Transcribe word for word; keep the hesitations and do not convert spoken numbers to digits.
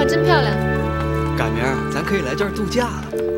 真漂亮。 赶明儿咱可以来这儿度假了。